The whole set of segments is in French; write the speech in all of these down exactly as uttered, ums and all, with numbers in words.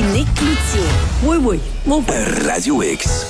Nick Cloutier. Oui, oui, mon Radio X.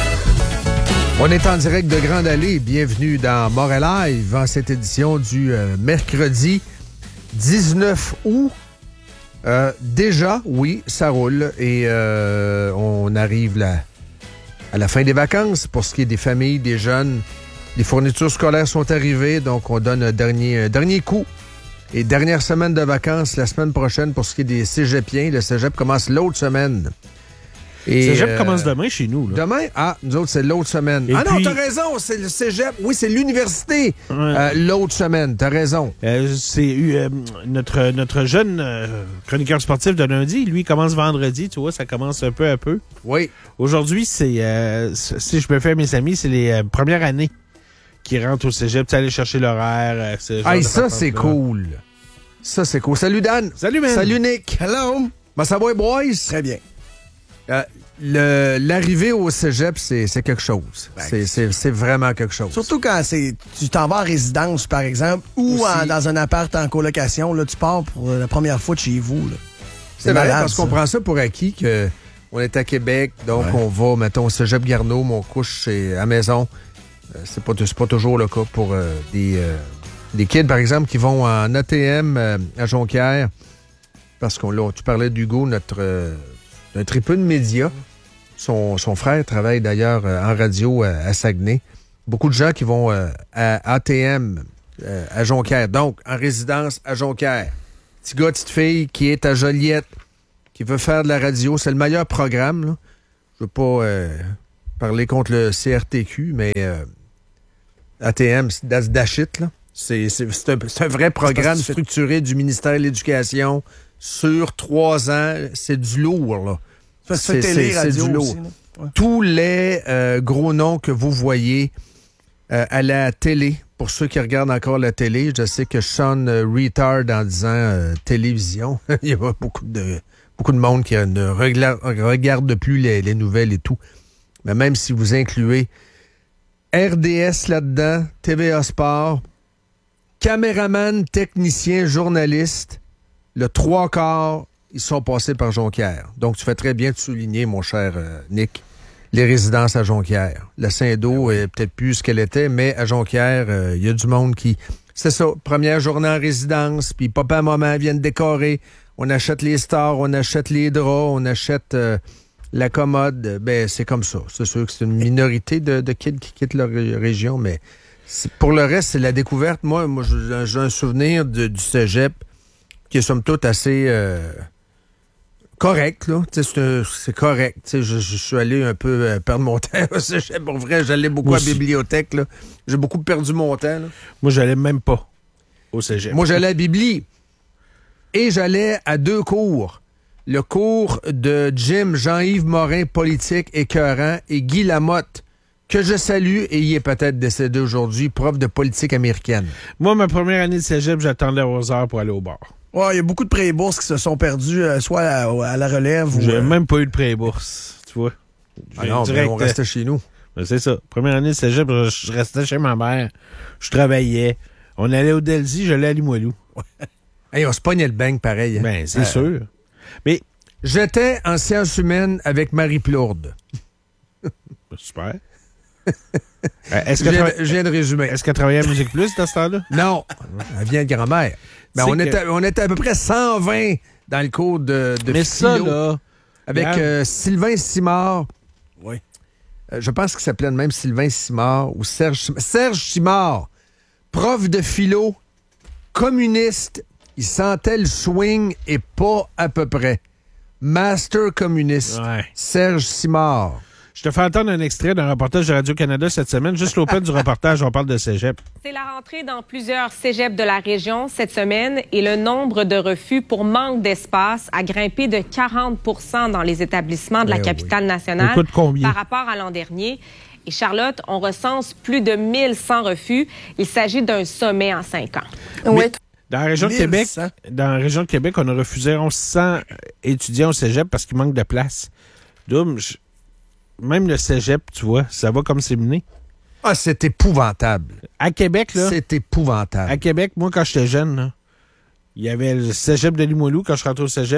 On est en direct de Grande Allée. Bienvenue dans Montréal Live en cette édition du euh, mercredi dix-neuf août. Euh, déjà, oui, ça roule et euh, on arrive là, à la fin des vacances pour ce qui est des familles, des jeunes. Les fournitures scolaires sont arrivées, donc on donne un dernier, un dernier coup. Et dernière semaine de vacances la semaine prochaine pour ce qui est des cégepiens. Le cégep commence l'autre semaine. Le cégep euh, commence demain chez nous. Là. Demain? Ah, nous autres, c'est l'autre semaine. Et ah puis... non, t'as raison, c'est le cégep. Oui, c'est l'université ouais. euh, l'autre semaine. T'as raison. Euh, c'est euh, notre, notre jeune euh, chroniqueur sportif de lundi, lui, commence vendredi. Tu vois, ça commence un peu à peu. Oui. Aujourd'hui, c'est, euh, si je me fais mes amis, c'est les euh, premières années qui rentrent au cégep. Tu sais, aller chercher l'horaire. Euh, ah, ça, c'est cool. Ça, c'est cool. Salut, Dan. Salut, man. Salut, Nick. Hello. Ben, ça va, boys? Très bien. Euh, le, l'arrivée au cégep, c'est, c'est quelque chose. Ben, c'est, c'est, c'est vraiment quelque chose. Surtout quand c'est, tu t'en vas en résidence, par exemple, ou en, dans un appart en colocation. Là, tu pars pour la première fois de chez vous. Là. C'est, c'est malade, vrai, parce ça. Qu'on prend ça pour acquis que on est à Québec, donc ouais. on va, mettons, au cégep Garneau, mon couche, c'est à la maison. Euh, c'est, pas, c'est pas toujours le cas pour euh, des, euh, des kids, par exemple, qui vont en A T M euh, à Jonquière. Parce qu'on là, tu parlais d'Hugo, notre... Euh, un très peu de médias. Son, son frère travaille d'ailleurs euh, en radio euh, à Saguenay. Beaucoup de gens qui vont euh, à A T M euh, à Jonquière. Donc, en résidence à Jonquière. Petit gars, petite fille qui est à Joliette, qui veut faire de la radio. C'est le meilleur programme. Là. Je veux pas euh, parler contre le C R T Q, mais euh, A T M, that's that shit, là. C'est, c'est, c'est, un, c'est un vrai programme structuré du ministère de l'Éducation. Sur trois ans, c'est du lourd, là. Ça, c'est, c'est, télé, c'est, c'est du lourd. Aussi, ouais. Tous les euh, gros noms que vous voyez euh, à la télé, pour ceux qui regardent encore la télé, je sais que Sean euh, retard en disant euh, télévision. Il y a beaucoup de, beaucoup de monde qui euh, ne regarde, regarde plus les, les nouvelles et tout. Mais même si vous incluez R D S là-dedans, T V A Sport, caméraman, technicien, journaliste, le trois quarts, ils sont passés par Jonquière. Donc, tu fais très bien de souligner, mon cher euh, Nick, les résidences à Jonquière. La Saint-Do est peut-être plus ce qu'elle était, mais à Jonquière, il euh, y a du monde qui... C'est ça, première journée en résidence, puis papa et maman viennent décorer. On achète les stars, on achète les draps, on achète euh, la commode. Ben, c'est comme ça. C'est sûr que c'est une minorité de, de kids qui quittent leur région, mais c'est, pour le reste, c'est la découverte. Moi, moi j'ai, j'ai un souvenir de, du cégep qui est somme toute assez euh, correct, là. C'est, un, c'est correct. Je, je suis allé un peu euh, perdre mon temps au cégep. Pour vrai, j'allais beaucoup Moi à la bibliothèque, là. J'ai beaucoup perdu mon temps, là. Moi, j'allais même pas au cégep. Moi, j'allais à la Bibli. Et j'allais à deux cours. Le cours de Jim Jean-Yves Morin, politique écœurant, et Guy Lamotte, que je salue, et il est peut-être décédé aujourd'hui, prof de politique américaine. Moi, ma première année de cégep, j'attendais aux heures pour aller au bar. Ouais, il y a beaucoup de pré bourses qui se sont perdus, euh, soit à, à la relève ou... J'ai euh... même pas eu de pré bourse, tu vois. Ah non, direct, mais on restait chez nous. Ben c'est ça. Première année de cégep, je restais chez ma mère. Je travaillais. On allait au Delzy, j'allais à Limoilou. Hey, on se pognait le bang pareil. Hein? Ben, c'est euh... sûr. Mais j'étais en sciences humaines avec Marie Plourde. Super. euh, est-ce je, que viens, tra... je viens de résumer. Est-ce qu'elle travaillait à Musique Plus dans ce temps-là? Non. Elle vient de grand-mère. Ben, on, que... était, on était à peu près cent vingt dans le cours de, de Mais philo, ça, là... avec euh, Sylvain Simard. Oui. Euh, je pense qu'il s'appelait même Sylvain Simard ou Serge Simard. Serge Simard, prof de philo, communiste. Il sentait le swing et pas à peu près. Master communiste. Ouais. Serge Simard. Je te fais entendre un extrait d'un reportage de Radio-Canada cette semaine. Juste l'open du reportage, on parle de cégep. C'est la rentrée dans plusieurs cégeps de la région cette semaine et le nombre de refus pour manque d'espace a grimpé de quarante pour cent dans les établissements de la ben capitale oui. nationale Écoute, combien? Par rapport à l'an dernier. Et Charlotte, on recense plus de mille cent refus. Il s'agit d'un sommet en cinq ans. Oui. Dans la région de Québec, dans la région de Québec, on a refusé onze cents étudiants au cégep parce qu'il manque de place. Donc, je... même le cégep, tu vois, ça va comme c'est mené. Ah, c'est épouvantable. À Québec, là. C'est épouvantable. À Québec, moi, quand j'étais jeune, là, il y avait le cégep de Limoilou. Quand je rentrais au cégep,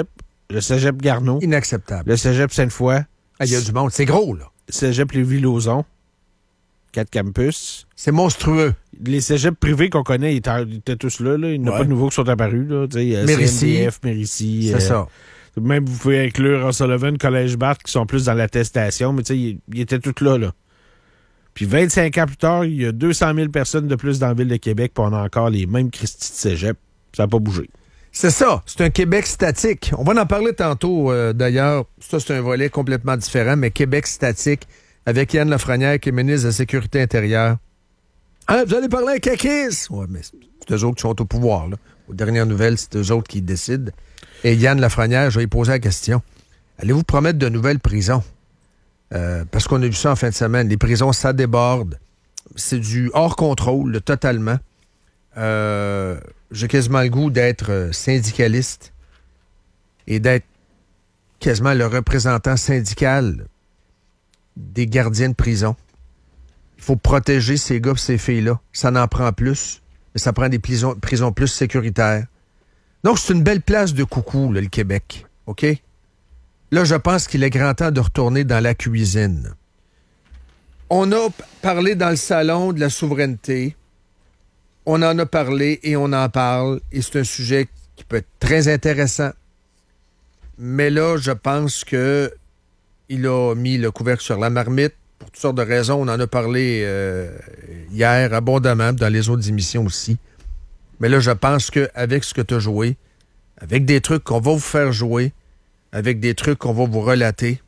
Le cégep Garneau. Inacceptable. Le cégep Sainte-Foy. Il ah, y a du monde. C'est gros, là. Le cégep Lévis-Lauzon. Quatre campus. C'est monstrueux. Les cégeps privés qu'on connaît, ils étaient, ils étaient tous là. là. Il n'y en a ouais. pas de nouveaux qui sont apparus. Là. Mérissi. C N D F, Mérissi. C'est euh, ça. Même vous pouvez inclure en Sullivan, Collège Barthes, qui sont plus dans l'attestation, mais tu sais, ils, ils étaient tous là, là. Puis vingt-cinq ans plus tard, il y a deux cent mille personnes de plus dans la ville de Québec, puis on a encore les mêmes Christy de cégep. Ça n'a pas bougé. C'est ça. C'est un Québec statique. On va en parler tantôt, euh, d'ailleurs. Ça, c'est un volet complètement différent, mais Québec statique, avec Yann Lafrenière, qui est ministre de la Sécurité intérieure. Ah, vous allez parler à Kakis? Oui, mais c'est eux autres qui sont au pouvoir, là. Aux dernières nouvelles, c'est eux autres qui décident. Et Yann Lafrenière, je vais lui poser la question. Allez-vous promettre de nouvelles prisons? Euh, parce qu'on a vu ça en fin de semaine. Les prisons, ça déborde. C'est du hors contrôle, là, totalement. Euh, j'ai quasiment le goût d'être syndicaliste et d'être quasiment le représentant syndical des gardiens de prison. Il faut protéger ces gars et ces filles-là. Ça n'en prend plus, mais ça prend des prisons, prisons plus sécuritaires. Donc, c'est une belle place de coucou, là, le Québec. OK? Là, je pense qu'il est grand temps de retourner dans la cuisine. On a parlé dans le salon de la souveraineté. On en a parlé et on en parle. Et c'est un sujet qui peut être très intéressant. Mais là, je pense que il a mis le couvercle sur la marmite. Pour toutes sortes de raisons, on en a parlé euh, hier abondamment, dans les autres émissions aussi. Mais là, je pense qu'avec ce que tu as joué, avec des trucs qu'on va vous faire jouer, avec des trucs qu'on va vous relater,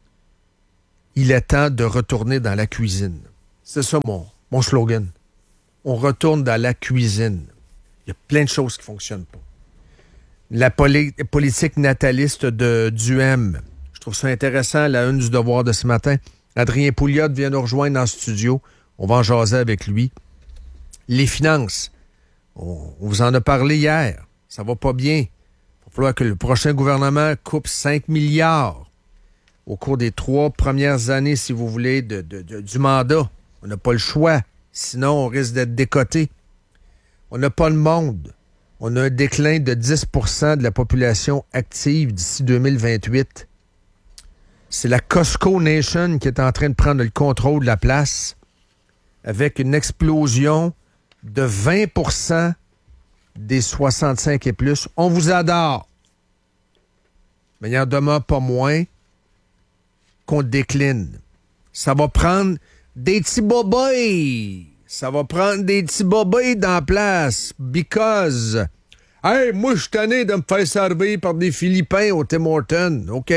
il est temps de retourner dans la cuisine. C'est ça mon, mon slogan. On retourne dans la cuisine. Il y a plein de choses qui ne fonctionnent pas. La poli- politique nataliste de Duhem. Je trouve ça intéressant, la une du Devoir de ce matin. Adrien Pouliot vient nous rejoindre en studio. On va en jaser avec lui. Les finances. On, on vous en a parlé hier. Ça va pas bien. Il va falloir que le prochain gouvernement coupe cinq milliards au cours des trois premières années, si vous voulez, de, de, de, du mandat. On n'a pas le choix. Sinon, on risque d'être décoté. On n'a pas le monde. On a un déclin de dix pour cent de la population active d'ici deux mille vingt-huit. C'est la Costco Nation qui est en train de prendre le contrôle de la place avec une explosion de vingt pour cent des soixante-cinq et plus. On vous adore. Mais il n'y en demeure pas moins qu'on décline. Ça va prendre des petits boboys. Ça va prendre des petits boboys dans la place. Because, hey, moi, je suis tanné de me faire servir par des Philippins au Tim Hortons. OK?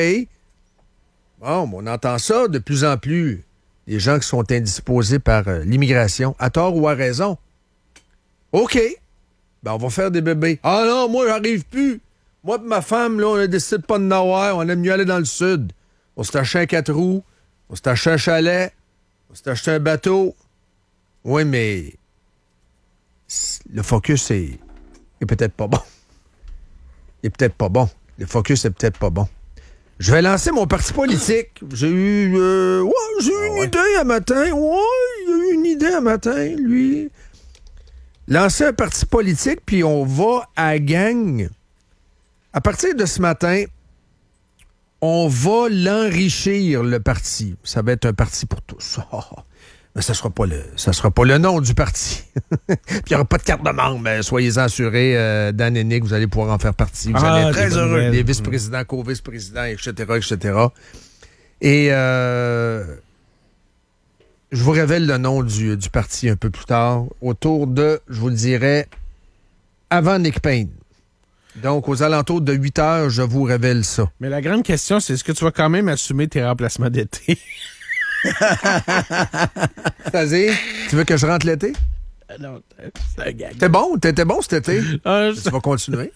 Bon, on entend ça de plus en plus. Les gens qui sont indisposés par euh, l'immigration, à tort ou à raison. OK. Ben, on va faire des bébés. Ah non, moi, j'arrive plus. Moi et ma femme, là, on a décidé de pas de nowhere. On aime mieux aller dans le sud. On s'est acheté un quatre roues. On s'est acheté un chalet. On s'est acheté un bateau. Oui, mais le focus est, est peut-être pas bon. Il est peut-être pas bon. Le focus est peut-être pas bon. Je vais lancer mon parti politique. J'ai eu, euh, ouais, j'ai eu ah une ouais. idée un matin. Ouais, il a eu une idée un matin, lui. Lancer un parti politique, puis on va à gang. À partir de ce matin, on va l'enrichir, le parti. Ça va être un parti pour tous. Mais ça sera pas le, ça sera pas le nom du parti. Puis il n'y aura pas de carte de membre. Mais soyez-en assurés, euh, Dan et Nick, vous allez pouvoir en faire partie. Vous ah, allez être très heureux. Les vice-présidents, co-vice-présidents, et cetera, et cetera. Et euh, je vous révèle le nom du, du parti un peu plus tard, autour de, je vous le dirais, avant Nick Payne. Donc, aux alentours de huit heures, je vous révèle ça. Mais la grande question, c'est est-ce que tu vas quand même assumer tes remplacements d'été? C'est-à-dire, tu veux que je rentre l'été? Non, c'est un gag. T'es bon? T'étais bon cet été? Ah, je... Tu vas continuer?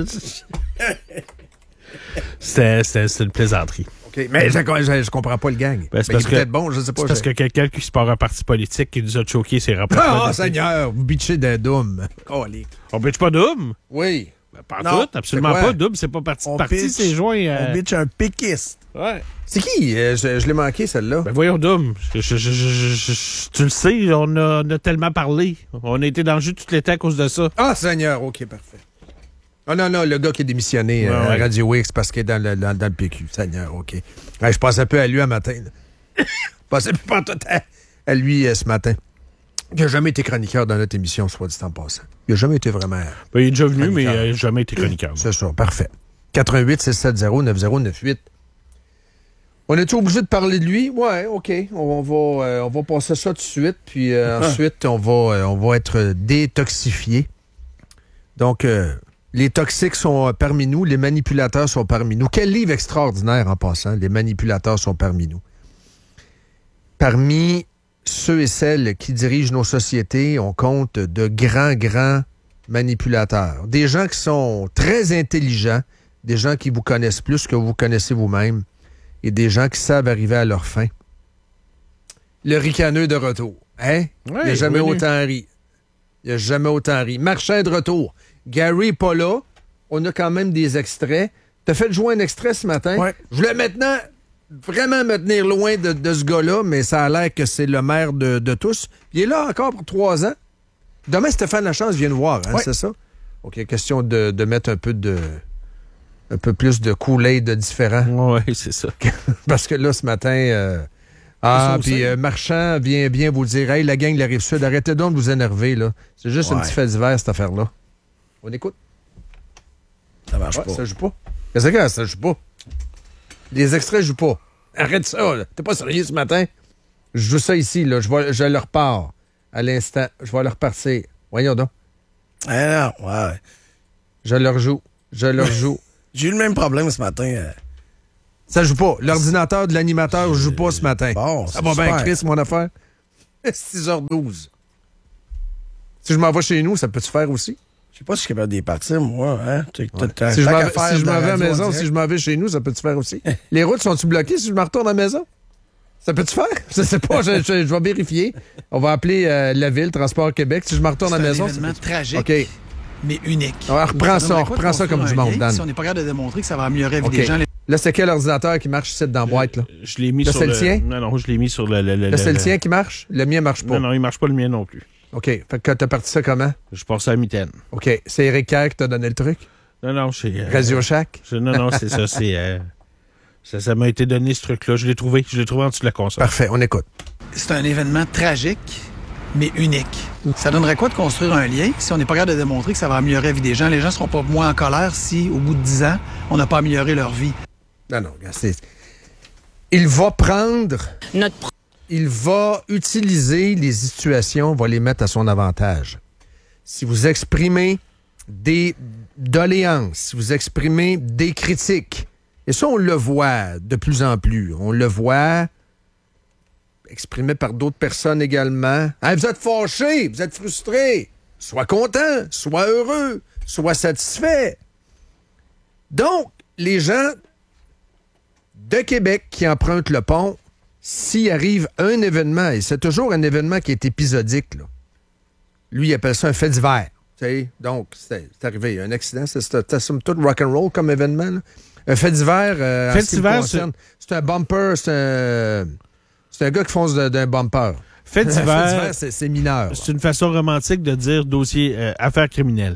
C'était, c'était, c'était une plaisanterie. OK, mais je, je, je comprends pas le gag. Ben, c'est peut-être bon, je sais pas. C'est parce je... que quelqu'un qui se part un parti politique qui nous a choqué ses remplacements. Ah, oh, Seigneur, vous bitchez d'un Doom. Oh, on bitche pas Doom? Oui. Ben, pas non, tout, absolument pas. Double, c'est pas parti de parti, c'est joint. Euh... On bitch un péquiste. Ouais. C'est qui? Euh, je je l'ai manqué, celle-là. Ben voyons, Dom. Je, je, je, je, je, tu le sais, on a, on a tellement parlé. On a été dans le jus tout l'été à cause de ça. Ah, Seigneur, OK, parfait. Ah non, non, le gars qui est démissionné Ouais, euh, ouais. à Radio X parce qu'il est dans le, dans, dans le P Q. Seigneur, OK. Ouais, je pense un peu à lui un matin. Je pensais plus pas tout à, à lui euh, ce matin. Il n'a jamais été chroniqueur dans notre émission, soit dit en passant. Il n'a jamais été vraiment... Ben, il est déjà venu, Chroniqueur. mais il n'a jamais été chroniqueur. C'est ça, parfait. quatre un huit six sept zéro neuf zéro neuf huit. On est-tu obligé de parler de lui? Ouais, OK. On, on va, euh, on va passer ça tout de suite, puis euh, Ah. ensuite, on va, euh, on va être détoxifié. Donc, euh, les toxiques sont euh, parmi nous, les manipulateurs sont parmi nous. Quel livre extraordinaire en passant, les manipulateurs sont parmi nous. Parmi ceux et celles qui dirigent nos sociétés, on compte de grands, grands manipulateurs. Des gens qui sont très intelligents, des gens qui vous connaissent plus que vous connaissez vous-même, et des gens qui savent arriver à leur fin. Le ricaneux de retour. Hein? Ouais, il n'a jamais oui, autant ri. Il n'a jamais autant ri. Marchand de retour. Gary n'est pas là. On a quand même des extraits. T'as fait jouer un extrait ce matin. Ouais. Je voulais maintenant vraiment me tenir loin de, de ce gars-là, mais ça a l'air que c'est le maire de, de tous. Il est là encore pour trois ans. Demain, Stéphane Lachance vient nous voir, hein, Ouais. c'est ça? OK, question de, de mettre un peu de... un peu plus de Kool-Aid différent. Oui, c'est ça. Parce que là, ce matin... euh, ah, Saucé. puis euh, Marchand vient bien vous dire, hey, la gang de la Rive-Sud, arrêtez donc de vous énerver, là. C'est juste un Ouais. petit fait divers, cette affaire-là. On écoute? Ça marche Ouais, pas. ça joue pas. Qu'est-ce que ça joue pas? Les extraits jouent pas. Arrête ça, là. T'es pas sérieux ce matin? Je joue ça ici, là. Je, vais, je le repars à l'instant. Je vais le repartir. Voyons donc. Ah non, ouais. Je le rejoue. Je le rejoue. J'ai eu le même problème ce matin. euh. Ça joue pas. L'ordinateur de l'animateur joue pas ce matin. Bon, ça c'est va bien, super. Chris, mon affaire. six heures douze. Si je m'en vais chez nous, ça peut-tu faire aussi? Je sais pas si je suis capable d'y partir, moi. Hein? Tu- t'as- t'as- Si je tant m'en qu'à vais, faire si je de m'en la vais à la radio en maison, direct. si je m'en vais chez nous, ça peut-tu faire aussi? Les routes sont-tu bloquées si je me retourne à la maison? Ça peut-tu faire? Je sais pas, je, je- je vais vérifier. On va appeler euh, la ville, Transport Québec. Si je me retourne à la maison... C'est un événement tragique, OK. mais unique. On reprend ça, donnerait on quoi de reprend ça construire comme du un monde, lien Dan. Si on n'est pas capable de démontrer que ça va améliorer la vie OK. des gens, les- Là, c'est quel ordinateur qui marche ici dans la boîte, là? Je l'ai mis Là, sur c'est le... le tien? Non, non, je l'ai mis sur le... le, le Là, c'est le le- tien qui marche? Le mien marche pas. Non, non, il marche pas le mien non plus. OK. Fait que t'as parti ça comment? Je passe à la mitaine. OK. C'est Éric Kerr qui t'a donné le truc? Non, non, c'est... euh, Radio Shack? je- non, non, c'est ça, c'est... euh, ça ça m'a été donné, ce truc-là. Je l'ai trouvé. Je l'ai trouvé en dessous de la console. Parfait, on écoute. c'est un événement tragique, mais unique. Ça donnerait quoi de construire un lien si on n'est pas capable de démontrer que ça va améliorer la vie des gens? Les gens ne seront pas moins en colère si, au bout de dix ans, on n'a pas amélioré leur vie. Non, non, regarde, c'est... Il va prendre... Notre Il va utiliser les situations, va les mettre à son avantage. Si vous exprimez des doléances, si vous exprimez des critiques, et ça, on le voit de plus en plus. On le voit exprimé par d'autres personnes également. Hey, vous êtes fâchés, vous êtes frustrés. Sois content, sois heureux, sois satisfait. Donc, les gens de Québec qui empruntent le pont, s'il arrive un événement, et c'est toujours un événement qui est épisodique, là. Lui, il appelle ça un fait divers. Tu sais, donc, c'est c'est arrivé, un accident, c'est c'est- c'est tout rock'n'roll comme événement. Là. Un fait divers, euh, en Fait ce qui me divers, concerne, c'est un bumper, c'est un, c'est un gars qui fonce de- d'un bumper. Fait Un fait divers, divers, c'est c'est mineur. c'est une façon romantique de dire dossier euh, affaire criminelle.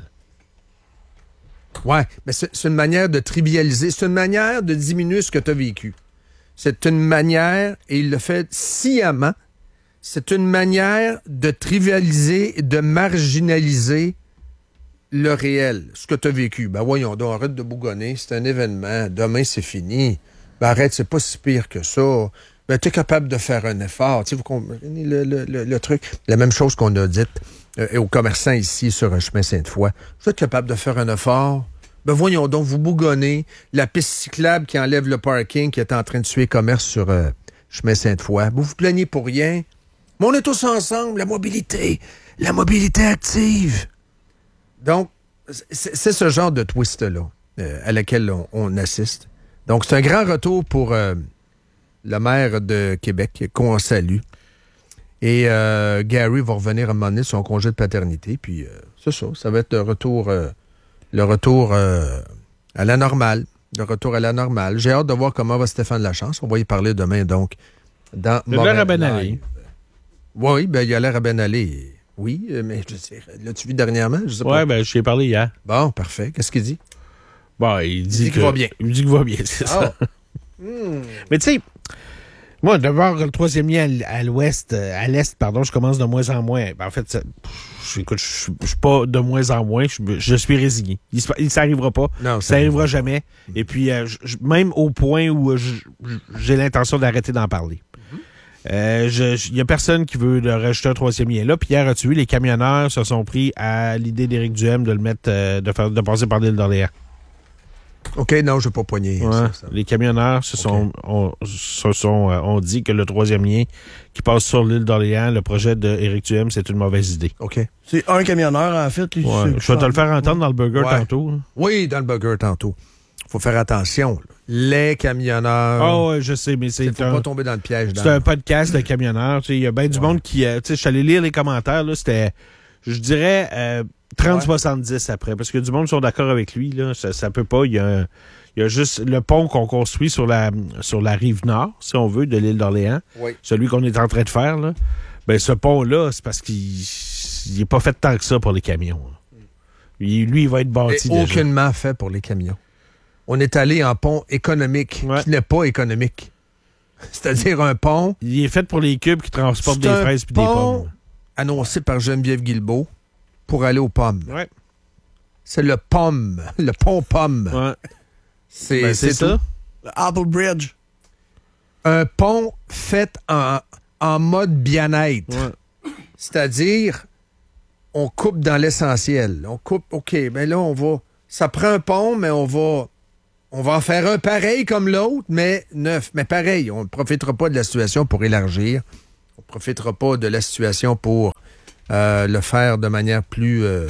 Ouais, mais c'est c'est une manière de trivialiser, c'est une manière de diminuer ce que tu as vécu. C'est une manière, et il le fait sciemment, c'est une manière de trivialiser, de marginaliser le réel, ce que tu as vécu. Ben voyons donc, arrête de bougonner, c'est un événement, demain c'est fini. Ben arrête, c'est pas si pire que ça. Ben tu es capable de faire un effort. Tu sais, vous comprenez le, le, le, le truc? La même chose qu'on a dit euh, aux commerçants ici sur un chemin Sainte-Foy. Vous êtes capable de faire un effort? Ben voyons donc, vous bougonnez. La piste cyclable qui enlève le parking qui est en train de tuer commerce sur euh, chemin Sainte-Foy. Vous vous plaignez pour rien? Mais on est tous ensemble, la mobilité, la mobilité active. Donc, c'est c'est ce genre de twist-là euh, à laquelle on, on assiste. Donc, c'est un grand retour pour euh, le maire de Québec, qu'on salue. Et euh, Gary va revenir à un moment donné de son congé de paternité. Puis, euh, c'est ça, ça va être le retour, euh, le retour euh, à la normale. Le retour à la normale. J'ai hâte de voir comment va Stéphane Lachance. On va y parler demain, donc, dans Il a l'air à ben aller. Oui, ben, il a l'air à ben aller. Oui, euh, mais je sais, l'as-tu vu dernièrement? Je sais Ouais, pas. ben, je t'ai parlé hier. Bon, parfait. Qu'est-ce qu'il dit? Bon, il dit, dit que, qu'il va bien. Il me dit qu'il va bien, c'est Ah. ça. Hmm. Mais tu sais, moi, d'abord, le troisième lien à l'ouest, euh, à l'est, pardon, je commence de moins en moins. Ben, en fait, ça, je, écoute, je, je suis pas de moins en moins, je, je suis résigné. Il, il s'arrivera pas. Non, ça n'arrivera jamais. Et puis, euh, je, même au point où euh, je, j'ai l'intention d'arrêter d'en parler. Il euh, n'y a personne qui veut de rajouter un troisième lien là. Puis hier, as-tu vu, les camionneurs se sont pris à l'idée d'Éric Duhem de le mettre, euh, de faire, de passer par l'île d'Orléans. OK, non, je ne vais pas poigner. Ouais, ça, ça. Les camionneurs se Okay. sont, ont, se sont euh, ont dit que le troisième lien qui passe sur l'île d'Orléans, le projet d'Éric Duhem, c'est une mauvaise idée. OK. C'est un camionneur, en fait. Lui, Ouais, c'est- je vais te le faire entendre dans le burger Ouais. tantôt. Là. Oui, dans le burger tantôt. Faut faire attention. Là. Les camionneurs. Ah ouais, je sais, mais Il c'est ne faut un, pas tomber dans le piège. c'est un podcast de camionneurs. Tu sais, il y a bien du Ouais. monde qui... euh, tu sais, je suis allé lire les commentaires, là, c'était, je dirais, euh, trente soixante-dix après, parce que du monde sont d'accord avec lui. Là, ça, ça peut pas. Il y a un, il y a juste le pont qu'on construit sur la, sur la rive nord, si on veut, de l'île d'Orléans. Oui. Celui qu'on est en train de faire, là. Ben, ce pont-là, c'est parce qu'il n'est pas fait tant que ça pour les camions. Là. Il- lui, il va être bâti Et déjà. aucunement fait pour les camions. On est allé en pont économique, Ouais. qui n'est pas économique. C'est-à-dire un pont Il est fait pour les cubes qui transportent C'est des un fraises et des pont pommes. annoncé par Geneviève Guilbeault pour aller aux pommes. Ouais. C'est le pomme, le pont pomme. Ouais. C'est Ben, c'est c'est ça. tout. Le Apple Bridge. Un pont fait en, en mode bien-être. Ouais. C'est-à-dire, on coupe dans l'essentiel. On coupe, OK, ben là, on va... Ça prend un pont, mais on va... On va en faire un pareil comme l'autre, mais neuf. Mais pareil, on ne profitera pas de la situation pour élargir. On ne profitera pas de la situation pour euh, le faire de manière plus... Euh,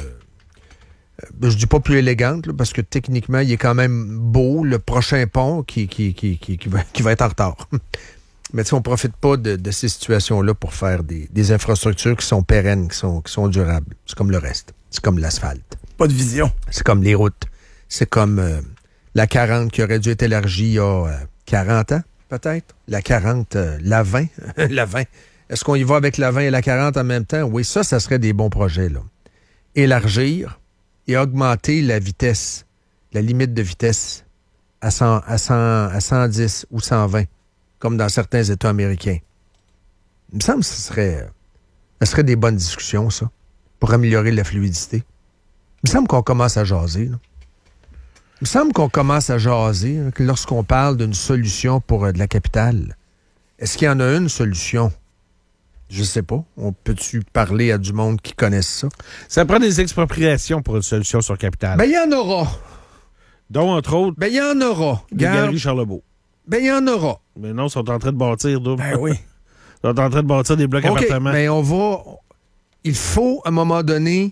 je dis pas plus élégante, là, parce que techniquement, il est quand même beau, le prochain pont qui, qui, qui, qui, qui, va, qui va être en retard. Mais tu sais, on ne profite pas de, de ces situations-là pour faire des, des infrastructures qui sont pérennes, qui sont, qui sont durables. C'est comme le reste. C'est comme l'asphalte. Pas de vision. C'est comme les routes. C'est comme euh, la quarante qui aurait dû être élargie il y a euh, quarante ans, peut-être. La quarante, euh, la vingt. la vingt. Est-ce qu'on y va avec la vingt et la quarante en même temps? Oui, ça, ça serait des bons projets, là. Élargir et augmenter la vitesse, la limite de vitesse à, cent, à, cent, à cent dix ou cent vingt, comme dans certains États américains. Il me semble que ce serait, ce serait des bonnes discussions, ça, pour améliorer la fluidité. Il me semble qu'on commence à jaser, là. Il me semble qu'on commence à jaser hein, lorsqu'on parle d'une solution pour euh, de la capitale. Est-ce qu'il y en a une solution? Je sais pas. On peut-tu parler à du monde qui connaisse ça? Ça prend des expropriations pour une solution sur Capital. Ben, il y en aura. dont, entre autres, Ben, il y en aura. les Garde. Galeries Charlebourg. Ben, il y en aura. Mais non, ils sont en train de bâtir, double. Ben oui. Ils sont en train de bâtir des blocs OK, appartements. mais on va... Il faut, à un moment donné,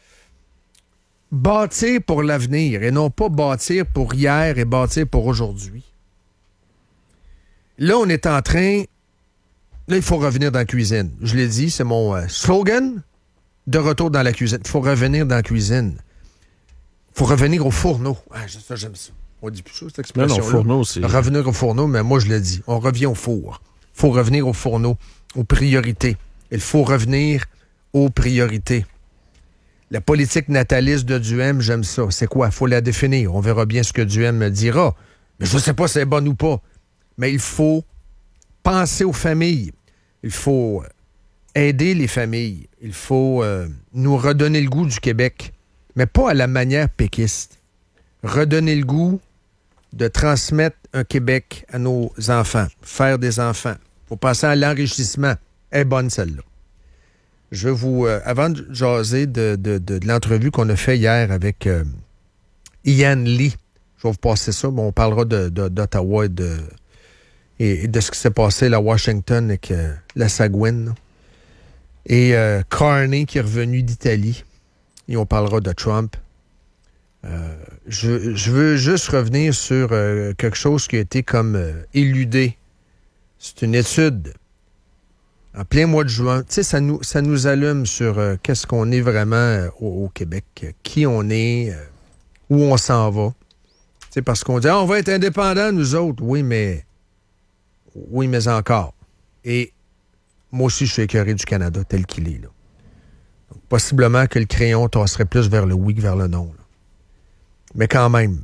bâtir pour l'avenir et non pas bâtir pour hier et bâtir pour aujourd'hui. Là, on est en train... Là, il faut revenir dans la cuisine. Je l'ai dit, c'est mon euh, slogan. De retour dans la cuisine. Il faut revenir dans la cuisine. Il faut revenir au fourneau. Ah, ça, j'aime ça. On dit plus ça, cette Non, non, expression-là. fourneau, c'est... Revenir au fourneau, mais moi, je le dis. On revient au four. Il faut revenir au fourneau, aux priorités. Il faut revenir aux priorités. La politique nataliste de Duhem, j'aime ça. C'est quoi? Il faut la définir. On verra bien ce que Duhem dira. Mais je ne sais pas si c'est bon ou pas. Mais il faut penser aux familles. Il faut aider les familles. Il faut euh, nous redonner le goût du Québec. Mais pas à la manière péquiste. Redonner le goût de transmettre un Québec à nos enfants. Faire des enfants. Il faut penser à l'enrichissement. Elle est bonne, celle-là. Je vais vous... Euh, avant de jaser de, de, de, de l'entrevue qu'on a fait hier avec euh, Ian Lee, je vais vous passer ça. Bon, on parlera de, de, d'Ottawa et de, et, et de ce qui s'est passé là, à Washington avec euh, la Sagouine. Là. Et euh, Carney qui est revenu d'Italie. Et on parlera de Trump. Euh, je, je veux juste revenir sur euh, quelque chose qui a été comme euh, éludé. C'est une étude en plein mois de juin. Tu sais, ça nous, ça nous allume sur euh, qu'est-ce qu'on est vraiment euh, au, au Québec, euh, qui on est, euh, où on s'en va. Tu sais, parce qu'on dit, ah, on va être indépendants, nous autres. Oui, mais... Oui, mais encore. Et moi aussi, je suis écœuré du Canada tel qu'il est, là. Donc, possiblement que le crayon tasserait plus vers le oui que vers le non. Là. Mais quand même.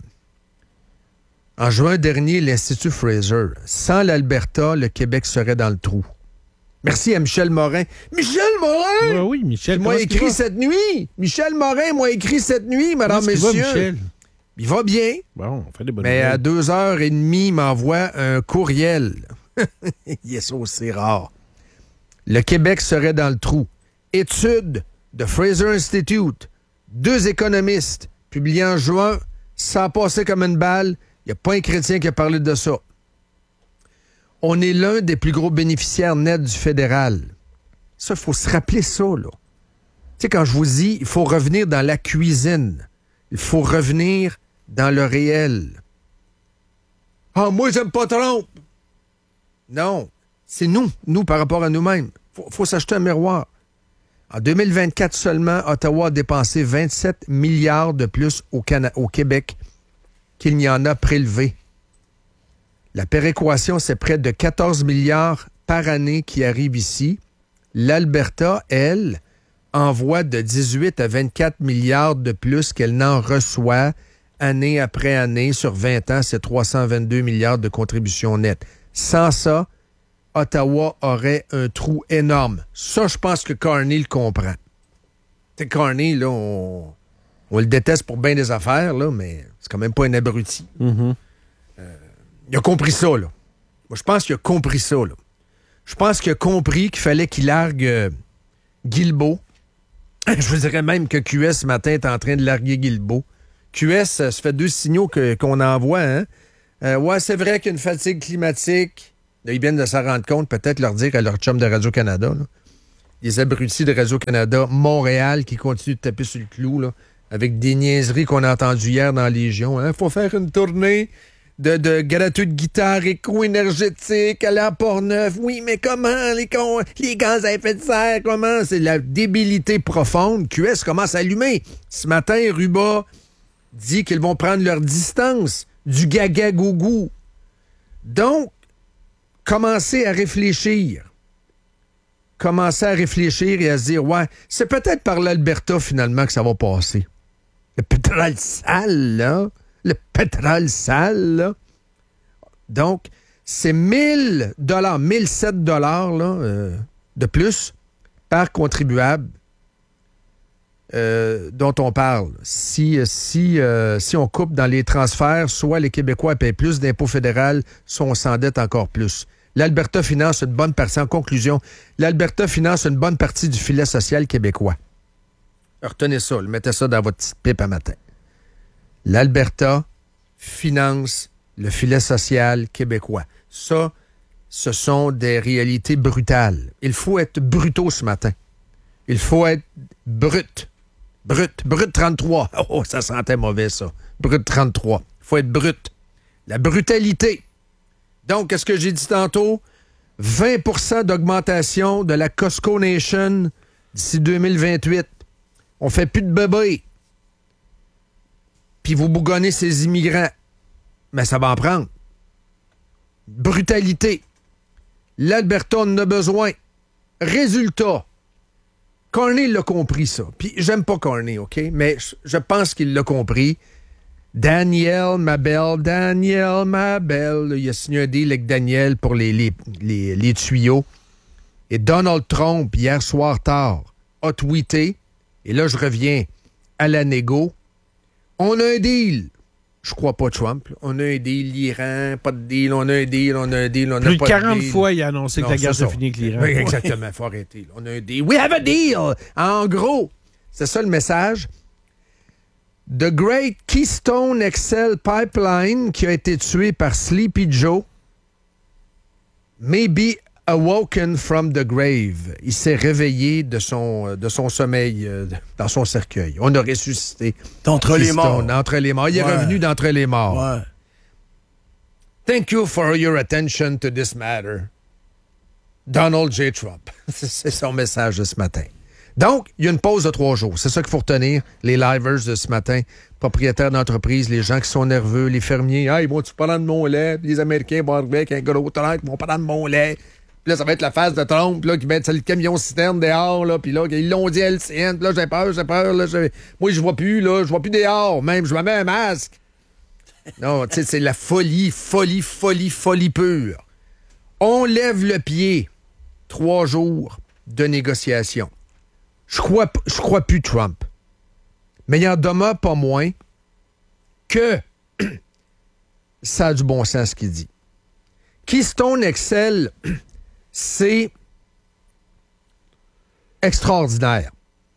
En juin dernier, l'Institut Fraser, sans l'Alberta, le Québec serait dans le trou. Merci à Michel Morin. Michel Morin! Ouais, oui, Michel. Il m'a écrit cette nuit. Michel Morin m'a écrit cette nuit, madame, messieurs. Va, Michel? Il va bien. Bon, on fait des bonnes Mais nouvelles. à deux heures et demie, il m'envoie un courriel. Il est aussi rare. Le Québec serait dans le trou. Étude de Fraser Institute. Deux économistes publiés en juin. Ça a passé comme une balle. Il n'y a pas un chrétien qui a parlé de ça. On est l'un des plus gros bénéficiaires nets du fédéral. Ça, il faut se rappeler ça, là. Tu sais, quand je vous dis, il faut revenir dans la cuisine. Il faut revenir dans le réel. Ah, moi, j'aime pas Trump. Non, c'est nous, nous, par rapport à nous-mêmes. Il faut, faut s'acheter un miroir. En deux mille vingt-quatre seulement, Ottawa a dépensé vingt-sept milliards de plus au, Cana- au Québec qu'il n'y en a prélevé. La péréquation, c'est près de quatorze milliards par année qui arrivent ici. L'Alberta, elle, envoie de dix-huit à vingt-quatre milliards de plus qu'elle n'en reçoit année après année. Sur vingt ans, c'est trois cent vingt-deux milliards de contributions nettes. Sans ça, Ottawa aurait un trou énorme. Ça, je pense que Carney le comprend. Tu sais, Carney, là, on, on le déteste pour bien des affaires, là, mais c'est quand même pas un abruti. Mm-hmm. Euh, il a compris ça, là. Moi, je pense qu'il a compris ça, là. Je pense qu'il a compris qu'il fallait qu'il largue euh, Guilbeault. Je vous dirais même que Q S, ce matin, est en train de larguer Guilbeault. Q S, euh, ça fait deux signaux que, qu'on envoie, hein. Euh, ouais, c'est vrai qu'il y a une fatigue climatique. Là, ils viennent de s'en rendre compte, peut-être leur dire à leur chum de Radio-Canada, là. Les abrutis de Radio-Canada, Montréal, qui continuent de taper sur le clou, là, avec des niaiseries qu'on a entendues hier dans Légion. Il hein. faut faire une tournée de, de gratuits de guitare éco-énergétique à la Port-Neuf. Oui, mais comment? Les, con, les gaz à effet de serre, comment? C'est la débilité profonde. Q S commence à allumer. Ce matin, Ruba dit qu'ils vont prendre leur distance du gaga-gougou. Donc, commencez à réfléchir. Commencer à réfléchir et à se dire, ouais, c'est peut-être par l'Alberta, finalement, que ça va passer. Le pétrole sale, là. Le pétrole sale, là. Donc, c'est mille dollars, mille sept dollars, là, euh, de plus par contribuable euh, dont on parle. Si, si, euh, si on coupe dans les transferts, soit les Québécois paient plus d'impôts fédéraux, soit on s'endette encore plus. L'Alberta finance une bonne partie. En conclusion, l'Alberta finance une bonne partie du filet social québécois. Retenez ça, mettez ça dans votre petite pipe à matin. L'Alberta finance le filet social québécois. Ça, ce sont des réalités brutales. Il faut être brutaux ce matin. Il faut être brut. Brut. Brut trente-trois. Oh, ça sentait mauvais, ça. Brut trente-trois. Il faut être brut. La brutalité. Donc, qu'est-ce que j'ai dit tantôt? vingt pour cent d'augmentation de la Costco Nation d'ici deux mille vingt-huit. On fait plus de bébés. Puis vous bougonnez ces immigrants. Mais ça va en prendre. Brutalité. L'Alberta en a besoin. Résultat. Carney l'a compris, ça. Puis j'aime pas Carney, OK? Mais je pense qu'il l'a compris. Daniel, ma belle, Daniel, ma belle. Il a signé un deal avec Daniel pour les, les, les, les tuyaux. Et Donald Trump, hier soir tard, a tweeté, et là je reviens à la négo, on a un deal. Je crois pas Trump. Là. On a un deal, l'Iran, pas de deal, on a un deal, on a un deal, on a pas de deal. Plus de quarante fois, il a annoncé non, que la guerre s'est finie avec l'Iran. Oui, exactement, il faut arrêter. Là. On a un deal. We have a deal! En gros, c'est ça le message. The Great Keystone X L Pipeline, qui a été tué par Sleepy Joe, may be awoken from the grave. Il s'est réveillé de son, de son sommeil euh, dans son cercueil. On a ressuscité. D'entre les morts. D'entre les morts. Il est ouais. revenu d'entre les morts. Ouais. Thank you for your attention to this matter. Donald J. Trump. C'est son message de ce matin. Donc, il y a une pause de trois jours. C'est ça qu'il faut retenir. Les livers de ce matin, propriétaires d'entreprises, les gens qui sont nerveux, les fermiers. Ah, ils vont-tu prendre mon lait? Les Américains vont arriver avec un gros traître, ils vont prendre mon lait. Puis là, ça va être la face de Trump, là, qui met le camion-citerne dehors, là, puis là, ils l'ont dit à L C N, puis là, j'ai peur, j'ai peur, là, j'ai... moi, je vois plus, là, je vois plus dehors, même, je me mets un masque. Non, tu sais, c'est la folie, folie, folie, folie pure. On lève le pied. Trois jours de négociation. Je crois, je crois plus Trump. Mais il en demeure pas moins que ça a du bon sens ce qu'il dit. Keystone X L, c'est extraordinaire.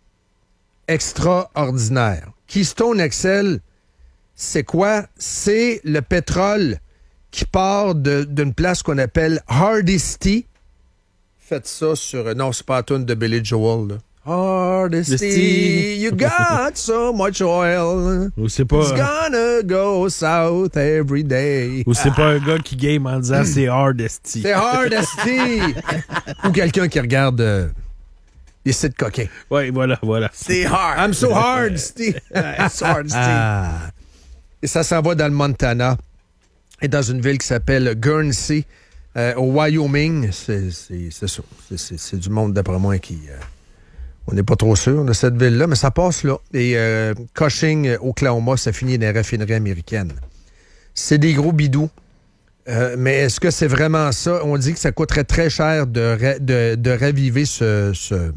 Extraordinaire. Keystone X L, c'est quoi? C'est le pétrole qui part de, d'une place qu'on appelle Hardisty. Faites ça sur... Non, c'est pas la tune de Billy Joel, là. Hardisty, you got so much oil. Ou c'est pas... It's gonna go south every day. Ou c'est ah. pas un gars qui game en disant c'est Hardisty. C'est Hardisty. Ou quelqu'un qui regarde euh, les sites coquins. Oui, voilà, voilà. C'est hard. I'm so Hardisty. so Hardisty. Ah. Et ça s'en va dans le Montana et dans une ville qui s'appelle Guernsey, euh, au Wyoming. C'est, c'est, c'est ça. C'est, c'est, c'est du monde, d'après moi, qui... Euh, on n'est pas trop sûr de cette ville-là, mais ça passe là. Et euh, Cushing, Oklahoma, ça finit dans les raffineries américaines. C'est des gros bidous. Euh, mais est-ce que c'est vraiment ça? On dit que ça coûterait très cher de, ra- de, de raviver ce, ce,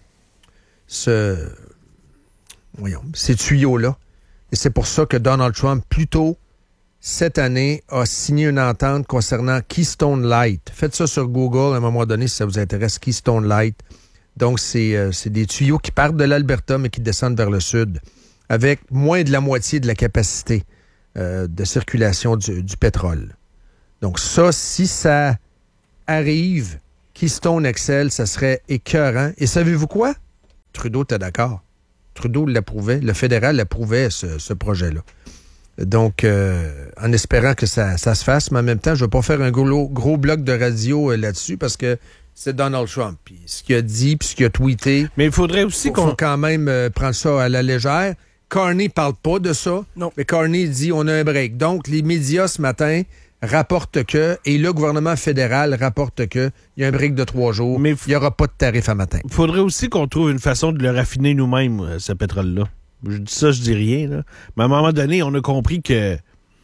ce, voyons, ces tuyaux-là. Et c'est pour ça que Donald Trump, plus tôt cette année, a signé une entente concernant Keystone Light. Faites ça sur Google à un moment donné si ça vous intéresse, Keystone Light. Donc, c'est, euh, c'est des tuyaux qui partent de l'Alberta, mais qui descendent vers le sud, avec moins de la moitié de la capacité euh, de circulation du, du pétrole. Donc, ça, si ça arrive, Keystone X L, ça serait écœurant. Et savez-vous quoi? Trudeau était d'accord. Trudeau l'approuvait. Le fédéral l'approuvait, ce, ce projet-là. Donc, euh, en espérant que ça, ça se fasse, mais en même temps, je ne vais pas faire un gros, gros bloc de radio euh, là-dessus parce que c'est Donald Trump. Puis ce qu'il a dit, puis ce qu'il a tweeté. Mais il faudrait aussi faut, qu'on... faut quand même euh, prendre ça à la légère. Carney parle pas de ça. Non. Mais Carney dit on a un break. Donc, les médias ce matin rapportent que, et le gouvernement fédéral rapporte que, il y a un break de trois jours. Mais il n'y aura pas de tarif à matin. Il faudrait aussi qu'on trouve une façon de le raffiner nous-mêmes, ce pétrole-là. Je dis ça, je dis rien, là. Mais à un moment donné, on a compris que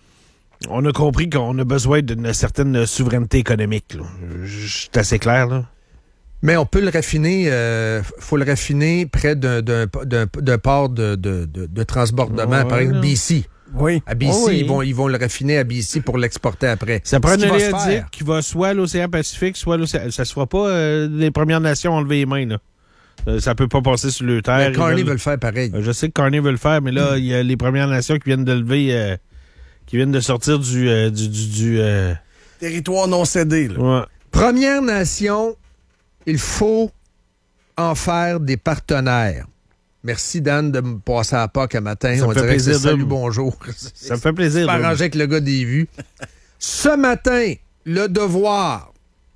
on a compris qu'on a besoin d'une certaine souveraineté économique, là. C'est assez clair, là. Mais on peut le raffiner, euh, faut le raffiner près d'un, d'un, d'un, d'un port de, de, de, de transbordement, ouais, par exemple, B C. Oui. À B C, oh, oui. ils, vont, ils vont le raffiner à B C pour l'exporter après. Ça prend un oléoduc qui va soit à l'océan Pacifique, soit à l'océan... Ça se fera pas, euh, les Premières Nations enlever les mains, là. Euh, ça peut pas passer sur le terre. Mais Carney veulent... veut le faire pareil. Euh, je sais que Carney veut le faire, mais là, il mm. y a les Premières Nations qui viennent de lever... Euh, qui viennent de sortir du... Euh, du, du, du euh... territoire non cédé, là. Ouais. Première Nation, il faut en faire des partenaires. Merci, Dan, de me passer à la P A C un matin. Ça on me fait dirait plaisir que c'est salut, de... bonjour. Ça me fait plaisir. C'est pas arrangé avec le gars des vues. Ce matin, le Devoir,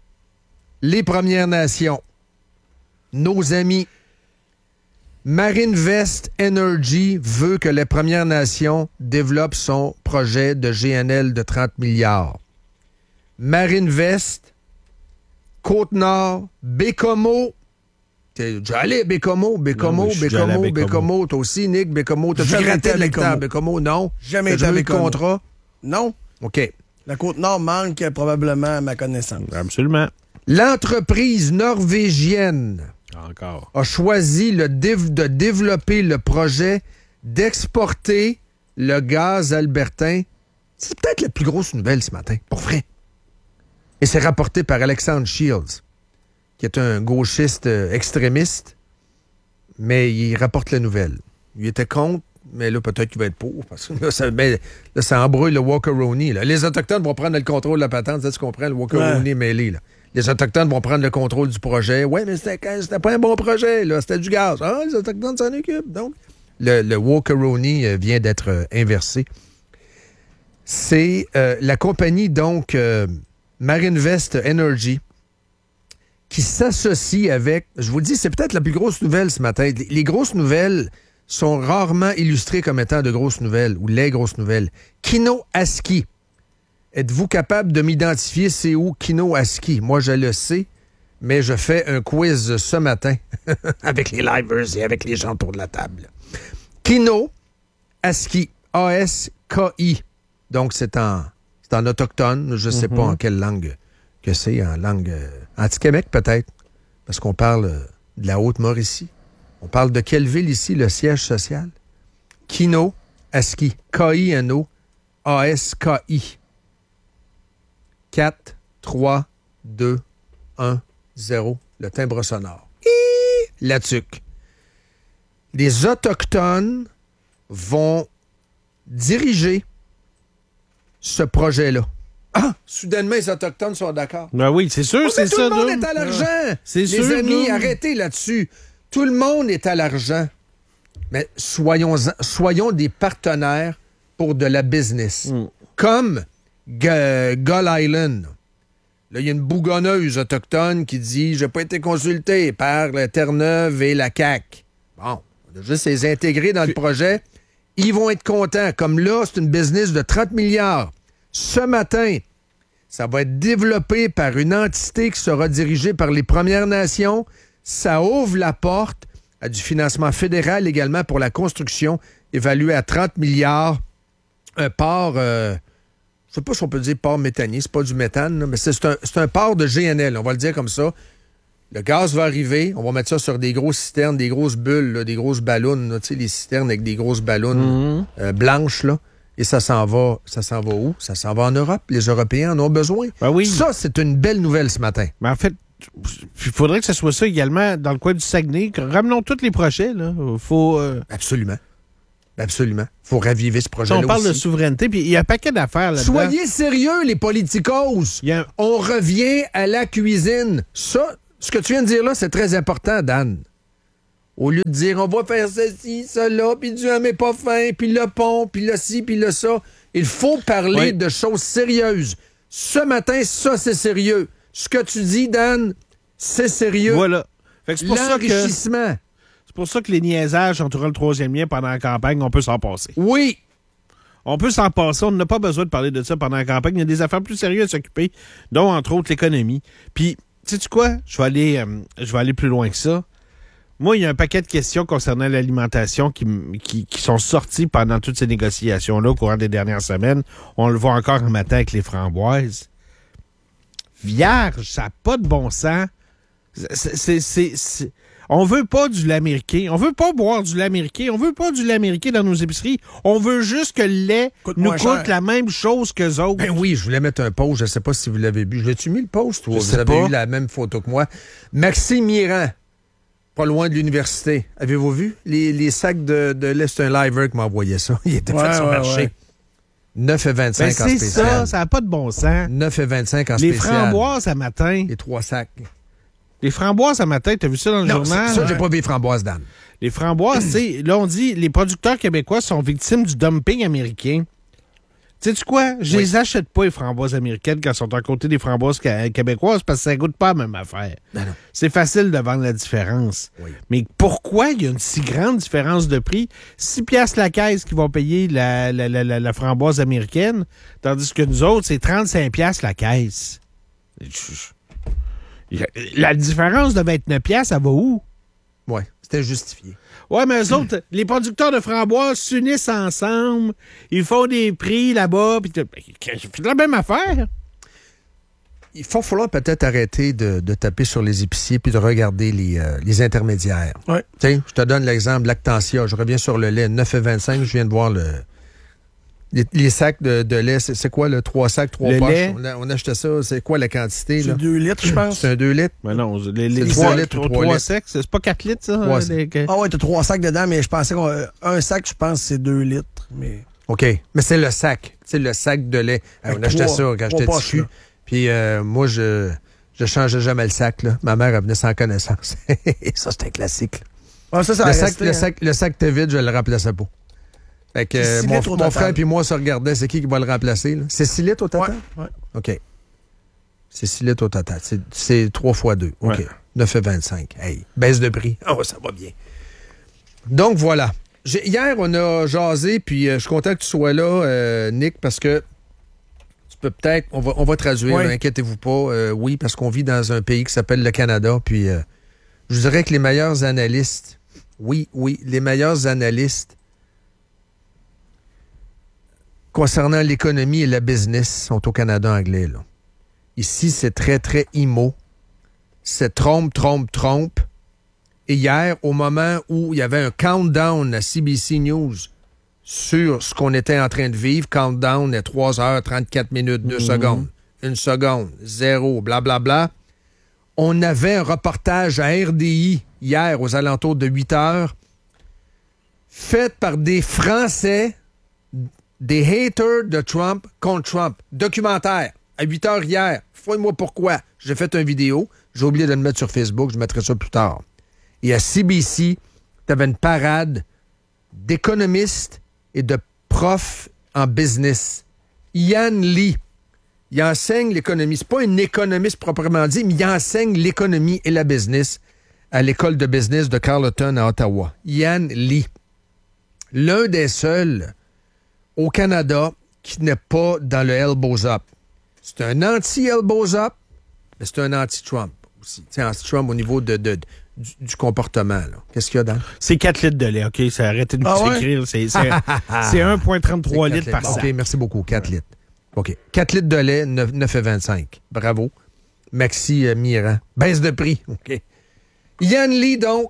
les Premières Nations, nos amis, Marinvest Energy veut que les Premières Nations développent son projet de G N L de trente milliards. Marinvest, Côte-Nord, Bécomo. T'es déjà allé à Bécomo, Bécomo, non, Bécomo, Bécomo, Bécomo. Toi aussi, Nick, Bécomo. T'as jamais été à Bécomo. Bécomo, non. Jamais été à Bécomo. Contrat? Non. OK. La Côte-Nord manque probablement à ma connaissance. Absolument. L'entreprise norvégienne Encore. a choisi le dév- de développer le projet d'exporter le gaz albertain. C'est peut-être la plus grosse nouvelle ce matin, pour vrai. Et c'est rapporté par Alexandre Shields, qui est un gauchiste euh, extrémiste, mais il rapporte la nouvelle. Il était contre, mais là, peut-être qu'il va être pour, parce que là, ça, ben, là, ça embrouille le Walker-Rooney. Là. Les Autochtones vont prendre le contrôle de la patente, tu comprends, le Walker-Rooney ouais. mêlé, là. Les Autochtones vont prendre le contrôle du projet. Oui, mais c'était, c'était pas un bon projet, là. C'était du gaz. Ah, les Autochtones s'en occupent. Donc, le, le Walker-Rooney vient d'être euh, inversé. C'est euh, la compagnie, donc, euh, Marinvest Energy, qui s'associe avec... Je vous le dis, c'est peut-être la plus grosse nouvelle ce matin. Les, les grosses nouvelles sont rarement illustrées comme étant de grosses nouvelles, ou les grosses nouvelles. Kinoaski. Êtes-vous capable de m'identifier c'est où Kinoaski? Moi, je le sais. mais je fais un quiz ce matin avec les livers et avec les gens autour de la table. Kino Aski, A S K I. Donc, c'est en, c'est en autochtone. Je ne sais mm-hmm. pas en quelle langue que c'est. En langue euh, anti-Québec, peut-être. Parce qu'on parle euh, de la Haute-Mauricie. On parle de quelle ville ici, le siège social? Kino Aski. K I N O A S K I. quatre, trois, deux, un, zéro. Le timbre sonore. Hi! La tuque. Les Autochtones vont diriger ce projet-là. Ah! Soudainement, les Autochtones sont d'accord. Ben oui, c'est sûr, oh, c'est tout ça. Tout le monde nous. est à l'argent. C'est les sûr, amis, nous. arrêtez là-dessus. Tout le monde est à l'argent. Mais soyons, soyons des partenaires pour de la business. Mm. Comme G- Gull Island. Là, il y a une bougonneuse autochtone qui dit « Je n'ai pas été consulté par la Terre-Neuve et la C A Q. » Bon, on a juste les intégrer dans le projet. Ils vont être contents. Comme là, c'est une business de trente milliards. Ce matin, ça va être développé par une entité qui sera dirigée par les Premières Nations. Ça ouvre la porte à du financement fédéral également pour la construction, évalué à trente milliards. Un port... Euh, je ne sais pas si on peut dire port méthanier, c'est pas du méthane, là, mais c'est, c'est, un, c'est un port de G N L, on va le dire comme ça. Le gaz va arriver, on va mettre ça sur des grosses citernes, des grosses bulles, là, des grosses ballons, tu sais, les citernes avec des grosses ballons mm-hmm. euh, blanches, là. Et ça s'en va, ça s'en va où? Ça s'en va en Europe. Les Européens en ont besoin. Ben oui. Ça, c'est une belle nouvelle ce matin. Mais en fait, il faudrait que ce soit ça également dans le coin du Saguenay. Ramenons tous les projets, là. Faut, euh... Absolument. Absolument. Il faut raviver ce projet-là. On parle aussi. de souveraineté, puis il y a un paquet d'affaires là-dedans. Soyez sérieux, les politicos. A... On revient à la cuisine. Ça, ce que tu viens de dire là, c'est très important, Dan. Au lieu de dire, on va faire ceci, cela, puis du mais pas fin, puis le pont, puis le ci, puis le ça, il faut parler oui. de choses sérieuses. Ce matin, ça, c'est sérieux. Ce que tu dis, Dan, c'est sérieux. Voilà. Fait que c'est pour L'enrichissement. Ça que... C'est pour ça que les niaisages entourant le troisième lien pendant la campagne, on peut s'en passer. Oui. On peut s'en passer. On n'a pas besoin de parler de ça pendant la campagne. Il y a des affaires plus sérieuses à s'occuper, dont, entre autres, l'économie. Puis, sais-tu quoi? Je vais aller, euh, je vais aller plus loin que ça. Moi, il y a un paquet de questions concernant l'alimentation qui, qui, qui sont sorties pendant toutes ces négociations-là au courant des dernières semaines. On le voit encore un matin avec les framboises. Vierge, ça n'a pas de bon sens. C'est... c'est, c'est, c'est... On veut pas du lait américain. On veut pas boire du lait américain. On veut pas du lait américain dans nos épiceries. On veut juste que le lait coûte nous coûte cher. La même chose qu'eux autres. Ben oui, je voulais mettre un post. Je sais pas si vous l'avez vu. Je l'ai-tu mis le post? Toi? Vous avez pas. Eu la même photo que moi. Maxime Mirand, pas loin de l'université. Avez-vous vu? Les, les sacs de, de lait, c'est un liver qui m'a envoyé ça. Il était ouais, fait sur le ouais, marché. Ouais. neuf et vingt-cinq ben en spécial. C'est ça, ça n'a pas de bon sens. neuf et vingt-cinq en les spécial. Les framboises, ce matin. Les trois sacs. Les framboises, ce matin, t'as vu ça dans le non, journal? Ça, j'ai pas vu les framboises, Dan. Les framboises, tu sais, là, on dit, les producteurs québécois sont victimes du dumping américain. Sais-tu quoi? Je oui. les achète pas, les framboises américaines, quand elles sont à côté des framboises québécoises, parce que ça goûte pas la même affaire. Ben non. C'est facile de vendre la différence. Oui. Mais pourquoi il y a une si grande différence de prix? six piastres la caisse qui vont payer la, la, la, la, la framboise américaine, tandis que nous autres, c'est trente-cinq piastres la caisse. La différence de vingt-neuf piastres, ça va où? Oui, c'était justifié. Oui, mais eux autres, les producteurs de framboises s'unissent ensemble, ils font des prix là-bas, puis c'est la même affaire. Il va falloir peut-être arrêter de, de taper sur les épiciers puis de regarder les, euh, les intermédiaires. Oui. Tu sais, je te donne l'exemple, Lactantia, je reviens sur le lait, neuf et vingt-cinq, je viens de voir le... Les, les sacs de, de lait, c'est, c'est quoi, le trois sacs, trois le poches? Lait. On, a, on achetait ça, c'est quoi la quantité? C'est là? deux litres, je pense. C'est un deux litres? Mais non, les, les, c'est les trois sacs, litres ou trois, trois sacs, c'est pas quatre litres, ça? Trois les... Ah ouais, t'as trois sacs dedans, mais je pensais qu'un sac, je pense, c'est deux litres. Mais... OK, mais c'est le sac. C'est le sac de lait. On achetait trois, ça quand j'étais dessus. Puis euh, moi, je je changeais jamais le sac. Là. Ma mère, elle venait sans connaissance. Ça, c'était un classique. Ah, ça, ça le, a sac, resté, le, hein. sac, le sac était vide, je le remplaçais pas. Fait que euh, mon, mon frère et moi se regardaient, c'est qui qui va le remplacer? Là? C'est six litres au total? Ouais, ouais. OK. C'est six litres au total. C'est, c'est trois fois deux. OK. Ouais. neuf et vingt-cinq. Hey, baisse de prix. Oh, ça va bien. Donc, voilà. J'ai, hier, on a jasé, puis euh, je suis content que tu sois là, euh, Nick, parce que tu Tu peux peut-être, on va, on va traduire, Oui. là, inquiétez-vous pas. Euh, oui, parce qu'on vit dans un pays qui s'appelle le Canada. Puis, euh, je vous dirais que les meilleurs analystes, oui, oui, les meilleurs analystes concernant l'économie et la business sont au Canada anglais, là. Ici, c'est très, très immo. C'est trompe, trompe, trompe. Et hier, au moment où il y avait un countdown à C B C News sur ce qu'on était en train de vivre, countdown à trois heures trente-quatre minutes, deux secondes, une seconde, zéro, blablabla, bla, bla, on avait un reportage à R D I hier aux alentours de huit heures fait par des Français, des haters de Trump contre Trump. Documentaire, à huit heures hier. Fouille-moi pourquoi. J'ai fait une vidéo. J'ai oublié de le mettre sur Facebook. Je mettrai ça plus tard. Et à C B C, tu avais une parade d'économistes et de profs en business. Ian Lee, il enseigne l'économie. C'est pas un économiste proprement dit, mais il enseigne l'économie et la business à l'école de business de Carleton à Ottawa. Ian Lee. L'un des seuls au Canada qui n'est pas dans le elbows up. C'est un anti-elbows up, mais c'est un anti-Trump aussi. C'est anti-Trump au niveau de, de, du, du comportement. Là. Qu'est-ce qu'il y a dans? C'est quatre litres de lait, OK? Ça arrêtez de nous Ah ouais? écrire. C'est, c'est, c'est un virgule trente-trois litres par sac. OK, merci beaucoup. quatre litres. OK. quatre litres de lait, neuf virgule vingt-cinq. Bravo. Maxi euh, Miran. Baisse de prix. OK. Ian Lee, donc,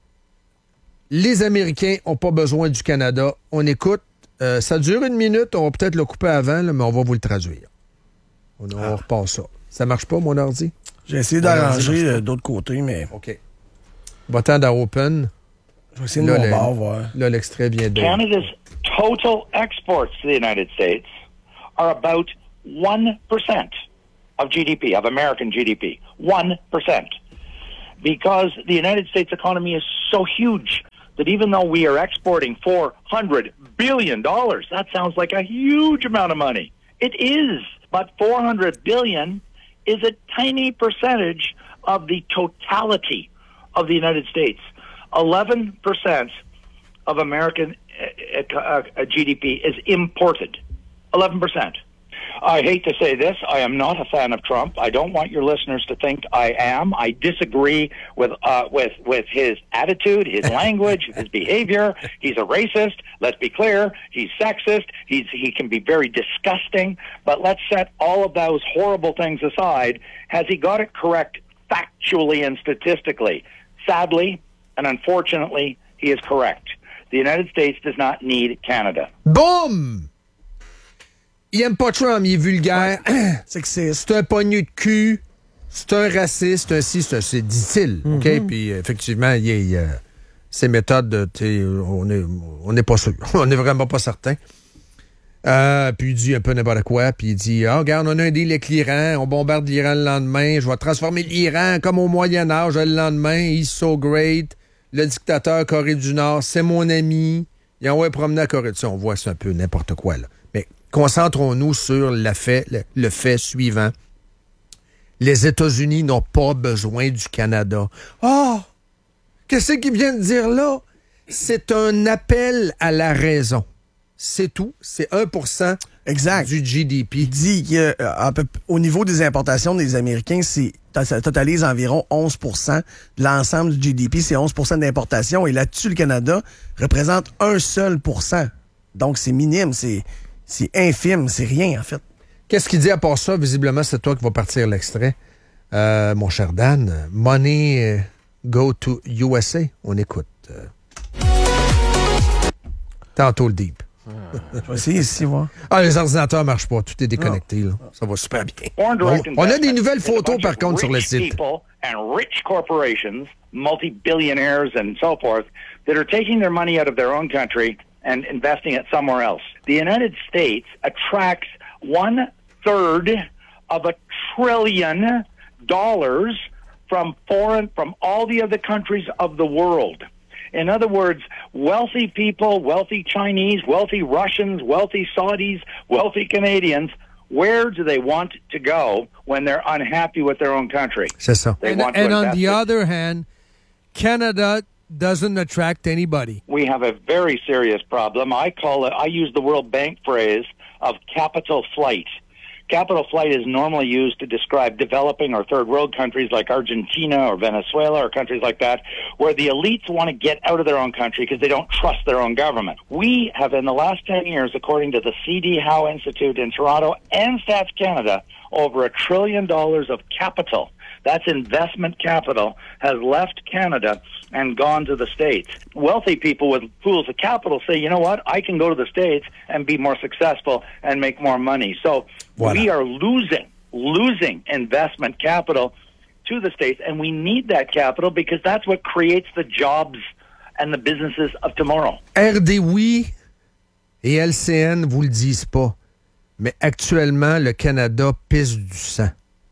les Américains n'ont pas besoin du Canada. On écoute. Euh, ça dure une minute. On va peut-être le couper avant, là, mais on va vous le traduire. On, on Ah. repart ça. Ça marche pas, mon ordi? J'ai essayé Mon ordi d'arranger marche euh, d'autres côtés, mais OK. Va-t'en dans Open. je vais essayer de Là, mon le- bord, voir. Là, l'extrait vient de... Canada's total exports to the United States are about one percent of G D P, of American G D P. one percent. Because the United States economy is so huge that even though we are exporting four hundred billion dollars, that sounds like a huge amount of money. It is, but four hundred billion dollars is a tiny percentage of the totality of the United States. eleven percent of American uh, uh, uh, G D P is imported. eleven percent. I hate to say this. I am not a fan of Trump. I don't want your listeners to think I am. I disagree with uh, with with his attitude, his language, his behavior. He's a racist. Let's be clear. He's sexist. He's he can be very disgusting. But let's set all of those horrible things aside. Has he got it correct factually and statistically? Sadly and unfortunately, he is correct. The United States does not need Canada. Boum! Il aime pas Trump, il est vulgaire. Sexiste. C'est un pognon de cul. C'est un raciste, un ci, c'est un c'est, dit-il. OK? Puis, euh, effectivement, il y a euh, ses méthodes, de, t'sais, on n'est on est pas sûr. On n'est vraiment pas certain. Euh, puis, il dit un peu n'importe quoi. Puis, il dit, ah, oh, regarde, on a un deal avec l'Iran. On bombarde l'Iran le lendemain. Je vais transformer l'Iran comme au Moyen-Âge le lendemain. He's so great. Le dictateur Corée du Nord, c'est mon ami. Il envoie promener à Corée du Sud. On voit, c'est un peu n'importe quoi, là. Mais concentrons-nous sur le fait, le, le fait suivant. Les États-Unis n'ont pas besoin du Canada. Ah! Oh, qu'est-ce qu'il vient de dire là? C'est un appel à la raison. C'est tout. C'est un pour cent Exact. du G D P. Il dit qu'au niveau des importations des Américains, c'est, ça totalise environ onze pour cent de l'ensemble du G D P. C'est onze pour cent d'importation. Et là-dessus, le Canada représente un seul pour cent. Donc, c'est minime. C'est, c'est infime. C'est rien, en fait. Qu'est-ce qu'il dit à part ça? Visiblement, c'est toi qui vas partir l'extrait. Euh, mon cher Dan, money uh, go to U S A. On écoute. Euh, tantôt le deep. Je vais essayer ici, voir. Ah, les ordinateurs marchent pas. Tout est déconnecté. Là. Ça va super bien. Foreign On, direct on a des investment nouvelles is a photos, bunch par of contre, sur le rich site. people and rich corporations, multi-billionaires and so forth, that are taking their money out of their own country and investing it somewhere else. The United States attracts one third of a trillion dollars from foreign, from all the other countries of the world. In other words, wealthy people, wealthy Chinese, wealthy Russians, wealthy Saudis, wealthy Canadians, where do they want to go when they're unhappy with their own country? C'est ça. They And, want to and on invest the it. other hand, Canada doesn't attract anybody. We have a very serious problem. I call it, I use the World Bank phrase of capital flight. Capital flight is normally used to describe developing or third world countries like Argentina or Venezuela or countries like that, where the elites want to get out of their own country because they don't trust their own government. We have, in the last ten years, according to the C D Howe Institute in Toronto and Stats Canada, over a trillion dollars of capital, that's investment capital, has left Canada and gone to the States. Wealthy people with pools of capital say, you know what, I can go to the States and be more successful and make more money. So voilà. We are losing, losing investment capital to the States, and we need that capital because that's what creates the jobs and the businesses of tomorrow. R D oui et L C N vous le disent pas, mais actuellement, le Canada pisse du sang,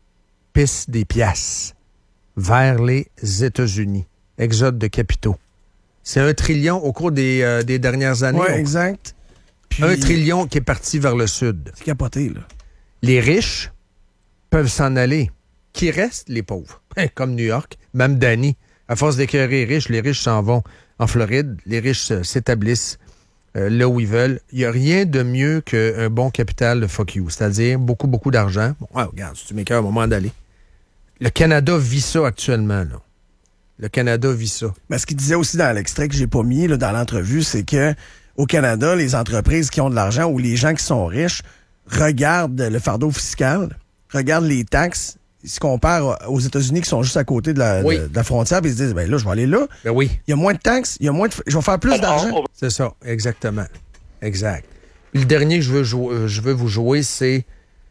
pisse des piastres vers les États-Unis. Exode de capitaux. C'est un trillion au cours des, euh, des dernières années. Oui, exact. Puis, un trillion qui est parti vers le sud. C'est capoté, là. Les riches peuvent s'en aller. Qui reste? Les pauvres. Comme New York. Même Danny. À force d'écœurer les riches, les riches s'en vont en Floride. Les riches euh, s'établissent euh, là où ils veulent. Il n'y a rien de mieux qu'un bon capital de fuck you. C'est-à-dire beaucoup, beaucoup d'argent. Bon, ouais, regarde, si tu m'écœures, au moment d'aller. Le Canada vit ça actuellement, là. Le Canada vit ça. Mais ce qu'il disait aussi dans l'extrait que j'ai pas mis là, dans l'entrevue, c'est que au Canada, les entreprises qui ont de l'argent ou les gens qui sont riches regardent le fardeau fiscal, regardent les taxes, ils se comparent aux États-Unis qui sont juste à côté de la, oui. de, de la frontière, puis ils se disent, ben là, je vais aller là. Ben oui. Il y a moins de taxes, il y a moins de, je vais faire plus d'argent. C'est ça, exactement. Exact. Le dernier que je veux, jou- je veux vous jouer, c'est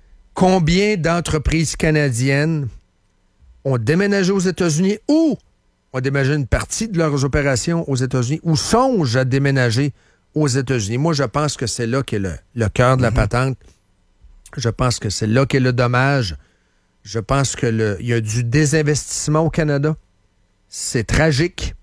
combien d'entreprises canadiennes ont déménagé aux États-Unis ou ont déménagé une partie de leurs opérations aux États-Unis ou songent à déménager aux États-Unis. Moi, je pense que c'est là qu'est le, le cœur de la mm-hmm. patente. Je pense que c'est là qu'est le dommage. Je pense que le, il y a du désinvestissement au Canada. C'est tragique.